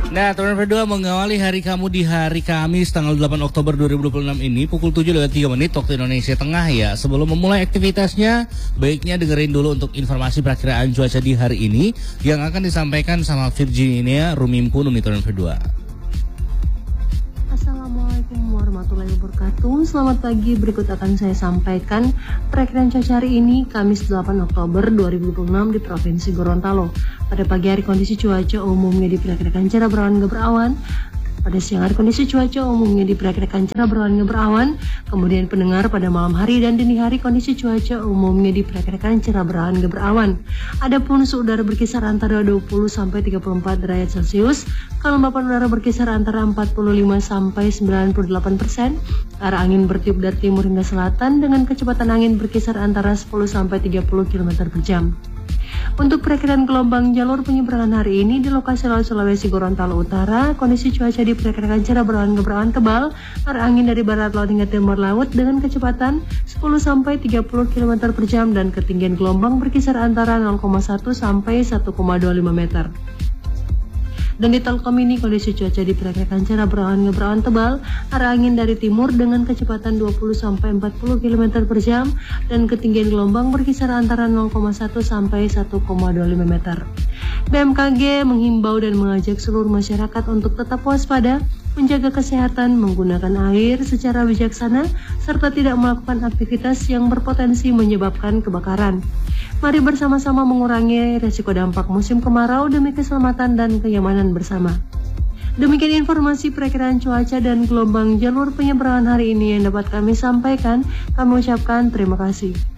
Nah, teman berdua mengawali hari kamu di hari Kamis tanggal 8 Oktober 2026 ini pukul 7:03 waktu Indonesia Tengah ya. Sebelum memulai aktivitasnya, baiknya dengerin dulu untuk informasi perakiraan cuaca di hari ini yang akan disampaikan sama Virginia Rumimpun nih teman berdua. Assalamualaikum warahmatullahi wabarakatuh. Selamat pagi, berikut akan saya sampaikan perakiraan cuaca hari ini Kamis 8 Oktober 2026 di Provinsi Gorontalo. Pada pagi hari kondisi cuaca umumnya diperkirakan cerah berawan hingga berawan. Pada siang hari kondisi cuaca umumnya diperkirakan cerah berawan hingga berawan. Kemudian pendengar pada malam hari dan dini hari kondisi cuaca umumnya diperkirakan cerah berawan hingga berawan. Adapun suhu udara berkisar antara 20 sampai 34 derajat Celcius. Kelembapan udara berkisar antara 45 sampai 98%. Arah angin bertiup dari timur hingga selatan dengan kecepatan angin berkisar antara 10 sampai 30 km per jam. Untuk perakiraan gelombang jalur penyeberangan hari ini di lokasi Laut Sulawesi Gorontalo Utara, kondisi cuaca diperkirakan cerah berawan hingga berawan tebal, arah angin dari barat laut hingga timur laut dengan kecepatan 10 sampai 30 km per jam dan ketinggian gelombang berkisar antara 0,1 sampai 1,25 meter. Dan di Telkom ini kondisi cuaca diperkirakan cerah berawan hingga berawan tebal, arah angin dari timur dengan kecepatan 20 sampai 40 km per jam dan ketinggian gelombang berkisar antara 0,1 sampai 1,25 meter. BMKG menghimbau dan mengajak seluruh masyarakat untuk tetap waspada, menjaga kesehatan, menggunakan air secara bijaksana, serta tidak melakukan aktivitas yang berpotensi menyebabkan kebakaran. Mari bersama-sama mengurangi resiko dampak musim kemarau demi keselamatan dan kenyamanan bersama. Demikian informasi perakiraan cuaca dan gelombang jalur penyeberangan hari ini yang dapat kami sampaikan. Kami ucapkan terima kasih.